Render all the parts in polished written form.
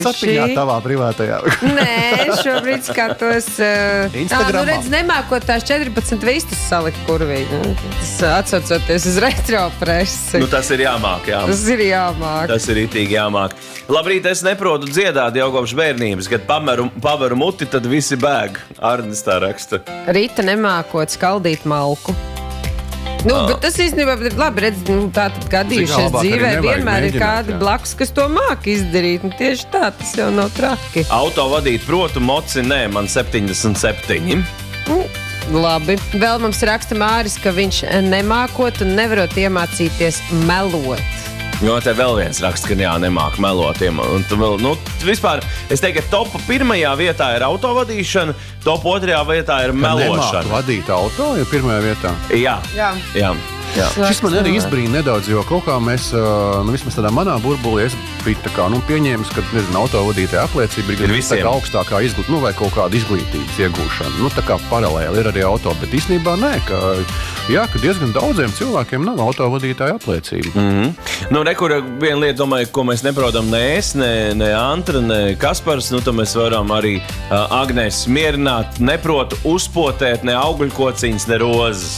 Sapiņā tavā privātajā. Nē, šobrīd skatos. Instagramā. Redz, nemākot tās 14 vistas salikt kurvī. Tas atsaucoties uz retro presi. Tas ir jāmāk, jā. Tas ir jāmāk. Tas ir itīgi jāmāk. Labrīt, es neprotu dziedāt jau kopš bērnības. Kad paveru muti, tad visi bēg. Arnis tā raksta. Rīta nemākot skaldīt malku. Bet tas īstenībā ir labi, redz, tātad gadījušies dzīvē, vienmēr ir kādi blakus, kas to māk izdarīt. Tieši tā, tas jau nav traki. Auto vadīt protu, moci nē, man 77. Labi. Vēl mums raksta Māris, ka viņš nemākot un nevarot iemācīties melot. Jo te vēl viens raksts, ka nemāk melot. Un vēl, vispār, es teiktu, ka top 1. vietā ir autovadīšana, top 2. vietā ir melošana. Nemāk vadīt auto, jo 1. vietā? Jā. Šis man arī izbrīna nedaudz, jo kaut kā mēs, vismaz tādā manā burbulī, es biju tā kā, pieņēmis, ka, autovadītāja apliecība ir visiem augstākā izglītība, vai kaut kāda izglītības iegūšana. Tā kā paralēli ir arī auto, bet īstenībā nē, ka diezgan daudziem cilvēkiem nav autovadītāja apliecība. Rekur viena lieta, domāju, ko mēs neprotam ne es, ne Antra, ne Kaspars, tad mēs varam arī Agnēs mierināt, neprotu uzpotēt ne augļkociņas, ne rozes.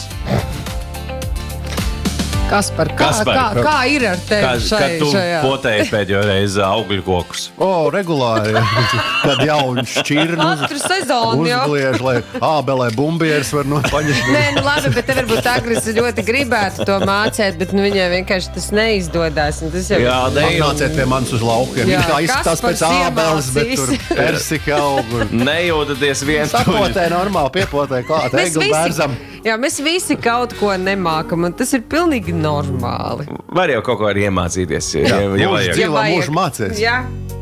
Kaspar, kā ir ar tevi šajā? Kad tu potēji pēdējo reizi augļu kokus? Regulāri. Kad jauni šķirni uzgliež, lai ābelē bumbieris var paņemt. Nē, labi, bet te varbūt Agris ļoti gribētu to mācēt, bet viņai vienkārši tas neizdodas. Nāciet pie manis uz laukiem. Viņa kā izskatās pēc ābeles, bet tur persika aug. Nejūtaties viens. Sapotē normāli, piepotē klāt, egli bērzam. Jā, mēs visi kaut ko nemākam, un tas ir pilnīgi normāli. Var jau kaut ko arī iemācīties. Mūžu mācies. Jā.